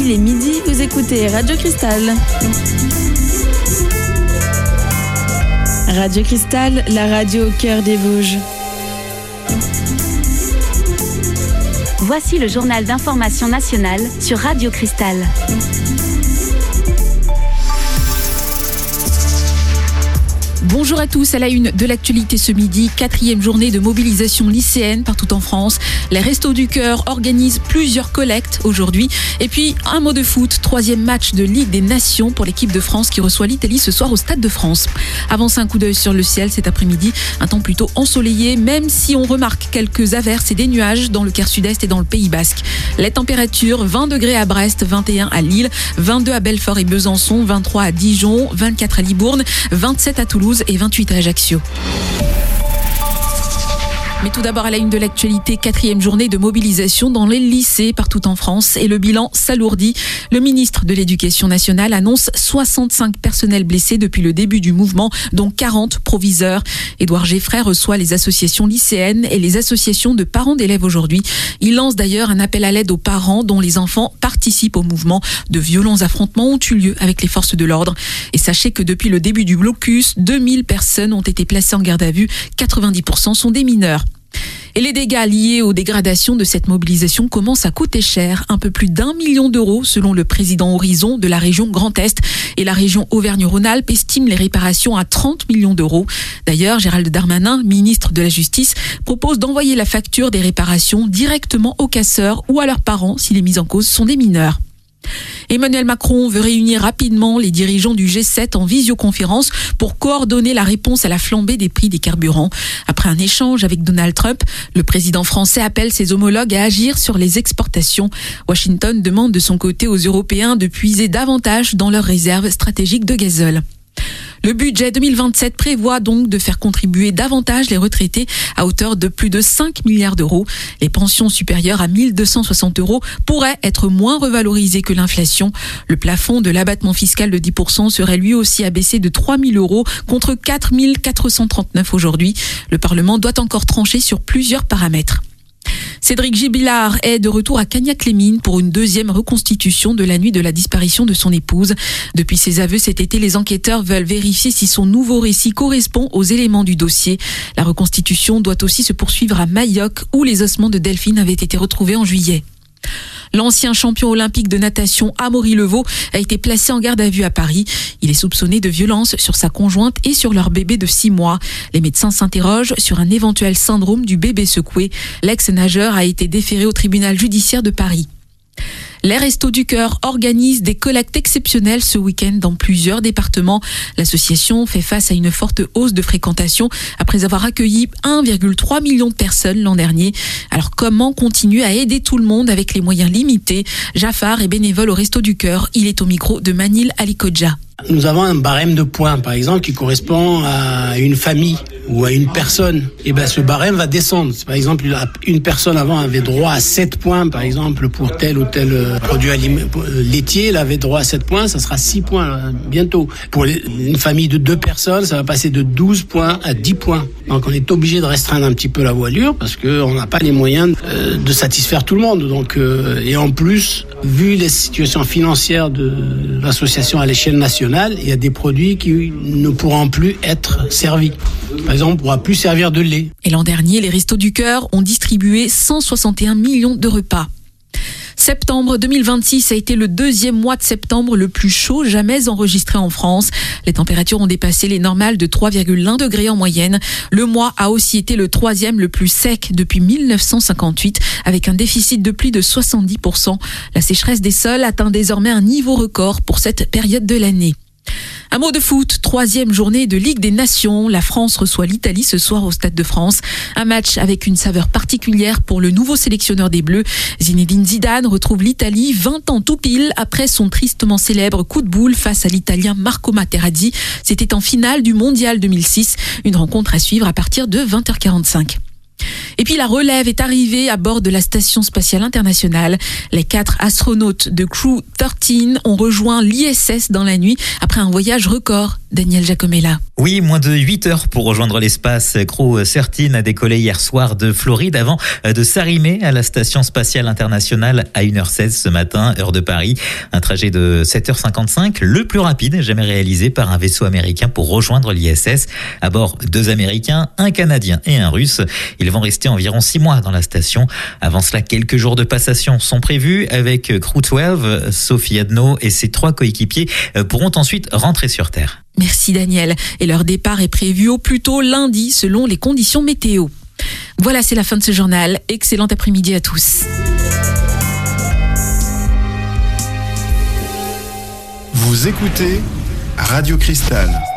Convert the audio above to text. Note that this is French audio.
il est midi, vous écoutez Radio Cristal. Radio Cristal, la radio au cœur des Vosges. Voici le journal d'information nationale sur Radio Cristal. Bonjour à tous, à la une de l'actualité ce midi, 4e journée de mobilisation lycéenne partout en France. Les Restos du Cœur organisent plusieurs collectes aujourd'hui. Et puis, un mot de foot, 3e match de Ligue des Nations pour l'équipe de France qui reçoit l'Italie ce soir au Stade de France. Avancez un coup d'œil sur le ciel cet après-midi, un temps plutôt ensoleillé, même si on remarque quelques averses et des nuages dans le quart sud-est et dans le Pays Basque. Les températures, 20 degrés à Brest, 21 à Lille, 22 à Belfort et Besançon, 23 à Dijon, 24 à Libourne, 27 à Toulouse et 28 à Ajaccio. Mais tout d'abord à la une de l'actualité, 4e journée de mobilisation dans les lycées partout en France et le bilan s'alourdit. Le ministre de l'Éducation nationale annonce 65 personnels blessés depuis le début du mouvement, dont 40 proviseurs. Édouard Geffray reçoit les associations lycéennes et les associations de parents d'élèves aujourd'hui. Il lance d'ailleurs un appel à l'aide aux parents dont les enfants participent au mouvement. De violents affrontements ont eu lieu avec les forces de l'ordre. Et sachez que depuis le début du blocus, 2000 personnes ont été placées en garde à vue. 90% sont des mineurs. Et les dégâts liés aux dégradations de cette mobilisation commencent à coûter cher, un peu plus d'1 million d'euros selon le président Horizon de la région Grand Est. Et la région Auvergne-Rhône-Alpes estime les réparations à 30 millions d'euros. D'ailleurs, Gérald Darmanin, ministre de la Justice, propose d'envoyer la facture des réparations directement aux casseurs ou à leurs parents si les mises en cause sont des mineurs. Emmanuel Macron veut réunir rapidement les dirigeants du G7 en visioconférence pour coordonner la réponse à la flambée des prix des carburants. Après un échange avec Donald Trump, le président français appelle ses homologues à agir sur les exportations. Washington demande de son côté aux Européens de puiser davantage dans leurs réserves stratégiques de gazole. Le budget 2027 prévoit donc de faire contribuer davantage les retraités à hauteur de plus de 5 milliards d'euros. Les pensions supérieures à 1 260 euros pourraient être moins revalorisées que l'inflation. Le plafond de l'abattement fiscal de 10% serait lui aussi abaissé de 3 000 euros contre 4 439 aujourd'hui. Le Parlement doit encore trancher sur plusieurs paramètres. Cédric Gibillard est de retour à Cagnac-les-Mines pour une 2e reconstitution de la nuit de la disparition de son épouse. Depuis ses aveux cet été, les enquêteurs veulent vérifier si son nouveau récit correspond aux éléments du dossier. La reconstitution doit aussi se poursuivre à Mayoc où les ossements de Delphine avaient été retrouvés en juillet. L'ancien champion olympique de natation Amaury Levaux a été placé en garde à vue à Paris. Il est soupçonné de violence sur sa conjointe et sur leur bébé de 6 mois. Les médecins s'interrogent sur un éventuel syndrome du bébé secoué. L'ex-nageur a été déféré au tribunal judiciaire de Paris. Les Restos du Cœur organisent des collectes exceptionnelles ce week-end dans plusieurs départements. L'association fait face à une forte hausse de fréquentation après avoir accueilli 1,3 million de personnes l'an dernier. Alors comment continuer à aider tout le monde avec les moyens limités? Jafar est bénévole au Restos du Cœur. Il est au micro de Manil Alikodja. Nous avons un barème de points, par exemple, qui correspond à une famille ou à une personne. Et ce barème va descendre. Par exemple, une personne avant avait droit à 7 points, par exemple, pour tel ou tel produit laitier. Elle avait droit à 7 points, ça sera 6 points bientôt. Pour une famille de 2 personnes, ça va passer de 12 points à 10 points. Donc on est obligé de restreindre un petit peu la voilure parce qu'on n'a pas les moyens de satisfaire tout le monde. Donc, et en plus, vu les situations financières de l'association à l'échelle nationale, il y a des produits qui ne pourront plus être servis. Par exemple, on ne pourra plus servir de lait. Et l'an dernier, les Restos du Cœur ont distribué 161 millions de repas. Septembre 2026 a été le 2e mois de septembre le plus chaud jamais enregistré en France. Les températures ont dépassé les normales de 3,1 degrés en moyenne. Le mois a aussi été le 3e le plus sec depuis 1958 avec un déficit de plus de 70%. La sécheresse des sols atteint désormais un niveau record pour cette période de l'année. Un mot de foot, 3e journée de Ligue des Nations. La France reçoit l'Italie ce soir au Stade de France. Un match avec une saveur particulière pour le nouveau sélectionneur des Bleus. Zinedine Zidane retrouve l'Italie 20 ans tout pile après son tristement célèbre coup de boule face à l'Italien Marco Materazzi. C'était en finale du Mondial 2006. Une rencontre à suivre à partir de 20h45. Et puis la relève est arrivée à bord de la Station Spatiale Internationale. Les 4 astronautes de Crew 13 ont rejoint l'ISS dans la nuit après un voyage record Daniel Giacomella. Oui, moins de 8 heures pour rejoindre l'espace. Crew 13 a décollé hier soir de Floride avant de s'arrimer à la station spatiale internationale à 1h16 ce matin, heure de Paris. Un trajet de 7h55, le plus rapide jamais réalisé par un vaisseau américain pour rejoindre l'ISS. À bord, 2 Américains, un Canadien et un Russe. Ils vont rester environ 6 mois dans la station. Avant cela, quelques jours de passation sont prévus avec Crew 12. Sophie Adno et ses 3 coéquipiers pourront ensuite rentrer sur Terre. Merci Daniel. Et leur départ est prévu au plus tôt lundi selon les conditions météo. Voilà, c'est la fin de ce journal. Excellent après-midi à tous. Vous écoutez Radio Cristal.